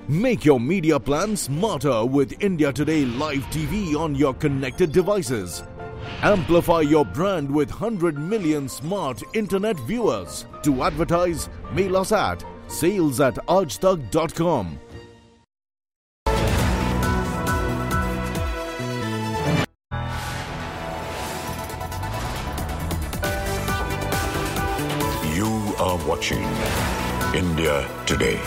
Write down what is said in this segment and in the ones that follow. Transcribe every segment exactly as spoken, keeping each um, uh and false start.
Make your media plan smarter with India Today Live T V on your connected devices. Amplify your brand with one hundred million smart internet viewers. To advertise, mail us at sales at aajtak dot com. You are watching India Today.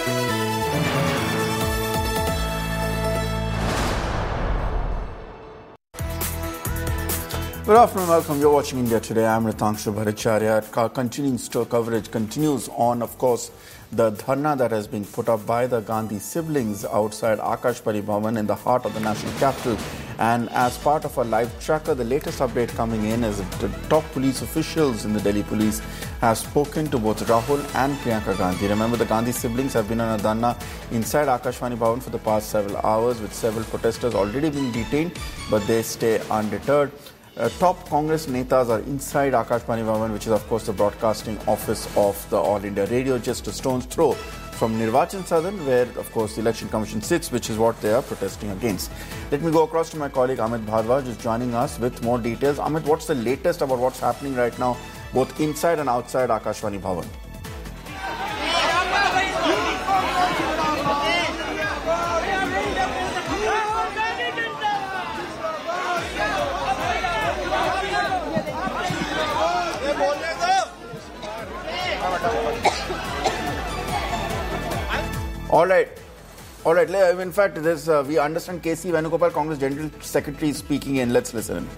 Good afternoon, welcome. You're watching India Today. I'm Ritangshu Bhattacharya. Continuing store coverage continues on, of course, the dharna that has been put up by the Gandhi siblings outside Akashvani Bhavan in the heart of the national capital. And as part of a live tracker, the latest update coming in is that the top police officials in the Delhi police have spoken to both Rahul and Priyanka Gandhi. Remember, the Gandhi siblings have been on a dharna inside Akashvani Bhavan for the past several hours, with several protesters already being detained, but they stay undeterred. Uh, top Congress netas are inside Akashvani Bhavan, which is, of course, the broadcasting office of the All India Radio, just a stone's throw from Nirvachan Sadan, where, of course, the Election Commission sits, which is what they are protesting against. Let me go across to my colleague Amit Bhardwaj, who is joining us with more details. Amit, what's the latest about what's happening right now, both inside and outside Akashvani Bhavan? All right. All right. In fact, this, uh, we understand K C Venugopal, Congress General Secretary, is speaking in. Let's listen in.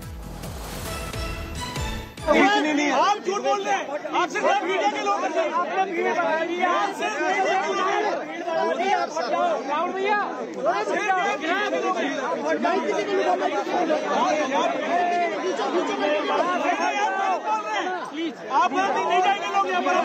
आप झूठ बोल रहे हैं। आपसे media के लोग राहुल भैया आप नहीं जाएंगे लोग यहाँ पर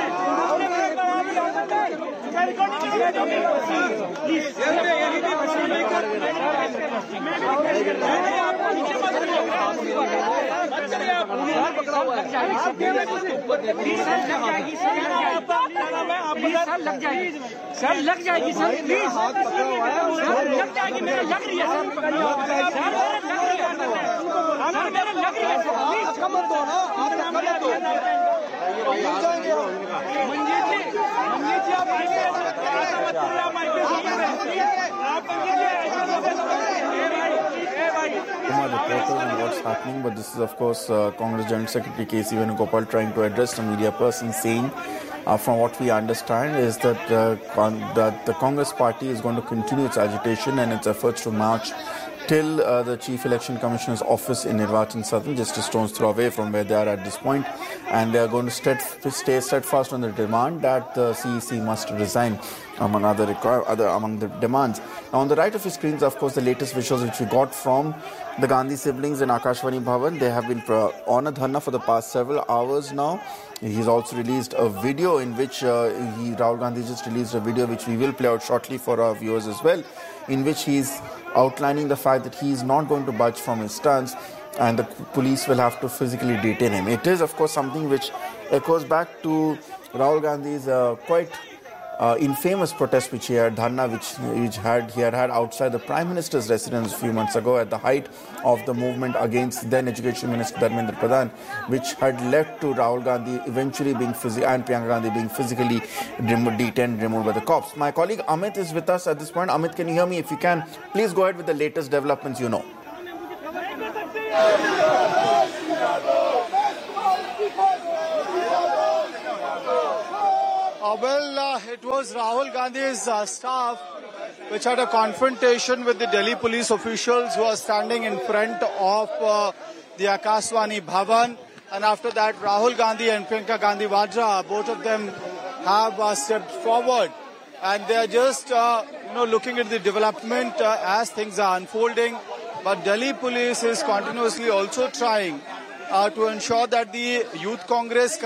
लग जाएगी सर लग जाएगी सर प्लीज लग जाएगी मेरे लग रही है सर मेरे लग रही है सर प्लीज कमर दो ना कमर दो मंजीत जी मंजीत जी आप आइए आप Kumar reporters on what's happening, but this is, of course, uh, Congress General Secretary K C Venugopal trying to address the media person, saying, uh, from what we understand, is that, uh, con- that the Congress party is going to continue its agitation and its efforts to march till uh, the Chief Election Commissioner's office in Nirvachan Sadan, just a stone's throw away from where they are at this point, and they are going to stead- stay steadfast on the demand that the C E C must resign, among other, require- other among the demands. Now, on the right of your screens, of course, the latest visuals which we got from the Gandhi siblings in Akashvani Bhavan. They have been uh, on a dharna for the past several hours now. He's also released a video in which uh, he, Rahul Gandhi just released a video which we will play out shortly for our viewers as well, in which he's outlining the fact that he is not going to budge from his stance and the police will have to physically detain him. It is, of course, something which echoes back to Rahul Gandhi's uh, quite uh, infamous protest which he had, dharna, which, which had, he had had outside the Prime Minister's residence a few months ago at the height of the movement against then Education Minister Dharmendra Pradhan, which had led to Rahul Gandhi eventually being physically and Priyanka Gandhi being physically remo- detained, removed by the cops. My colleague Amit is with us at this point. Amit, can you hear me? If you can, please go ahead with the latest developments you know. Uh, well, uh, it was Rahul Gandhi's uh, staff which had a confrontation with the Delhi police officials who are standing in front of uh, the Akashvani Bhavan. And after that, Rahul Gandhi and Priyanka Gandhi Vadra, both of them have uh, stepped forward. And they are just, uh, you know, looking at the development uh, as things are unfolding. But Delhi police is continuously also trying uh, to ensure that the Youth Congress